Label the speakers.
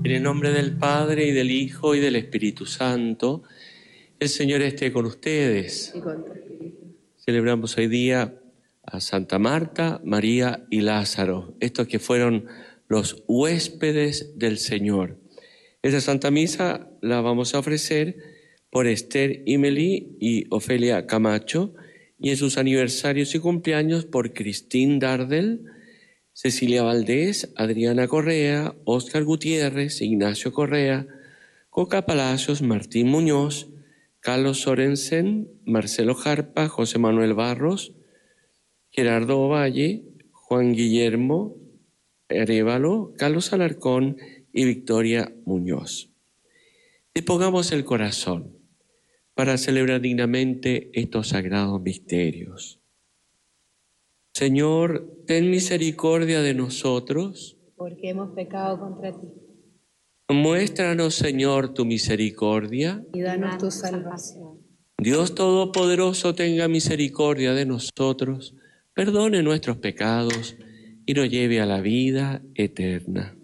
Speaker 1: En el nombre del Padre, y del Hijo, y del Espíritu Santo, el Señor esté con ustedes.
Speaker 2: Y con tu espíritu.
Speaker 1: Celebramos hoy día a Santa Marta, María y Lázaro, estos que fueron los huéspedes del Señor. Esta Santa Misa la vamos a ofrecer por Esther Imeli y Ofelia Camacho, y en sus aniversarios y cumpleaños por Cristín Dardel, Cecilia Valdés, Adriana Correa, Óscar Gutiérrez, Ignacio Correa, Coca Palacios, Martín Muñoz, Carlos Sorensen, Marcelo Jarpa, José Manuel Barros, Gerardo Ovalle, Juan Guillermo Arévalo, Carlos Alarcón y Victoria Muñoz. Dispongamos el corazón para celebrar dignamente estos sagrados misterios. Señor, ten misericordia de nosotros.
Speaker 2: Porque hemos pecado contra ti.
Speaker 1: Muéstranos, Señor, tu misericordia.
Speaker 2: Y danos tu salvación.
Speaker 1: Dios Todopoderoso tenga misericordia de nosotros, perdone nuestros pecados y nos lleve a la vida eterna.